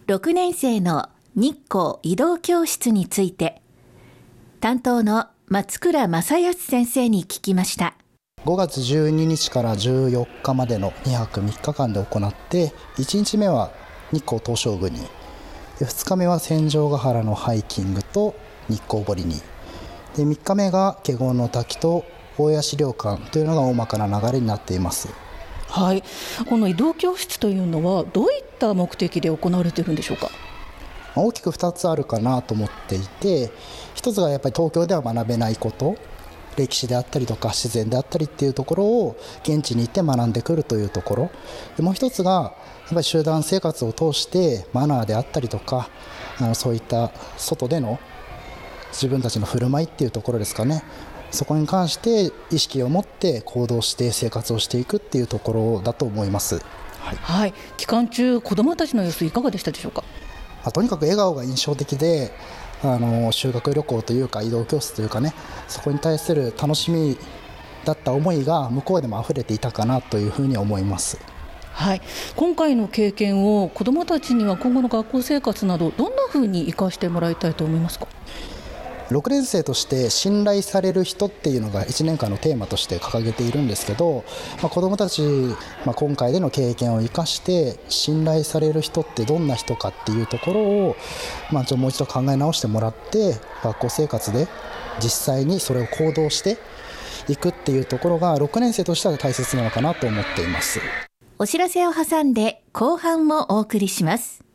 6年生の日光移動教室について、担当の松倉正康先生に聞きました。 5月12日から14日までの2泊3日間で行って、1日目は日光東照宮に、2日目は千丈ヶ原のハイキングと日光堀に、で3日目が華厳の滝と大谷資料館というのが大まかな流れになっています。 はい、この移動教室というのはどういった目的で行われているんでしょうか。 大きく2つあるかなと思っていて、1つがやっぱり東京では学べないこと、歴史であったりとか自然であったりっていうところを現地に行って学んでくるというところで、もう一つがやっぱり集団生活を通してマナーであったりとか、そういった外での自分たちの振る舞いっていうところですかね。そこに関して意識を持って行動して生活をしていくっていうところだと思います。 はいはい、期間中子どもたちの様子いかがでしたでしょうか。 とにかく笑顔が印象的で、修学旅行というか移動教室というかね、そこに対する楽しみだった思いが向こうでも溢れていたかなというふうに思います。 はい、今回の経験を子どもたちには今後の学校生活などどんなふうに生かしてもらいたいと思いますか。 6年生として信頼される人っていうのが1年間のテーマとして掲げているんですけど、子どもたち、今回での経験を生かして信頼される人ってどんな人かっていうところを、もう一度考え直してもらって、学校生活で実際にそれを行動していくっていうところが6年生としては大切なのかなと思っています。 お知らせを挟んで後半もお送りします。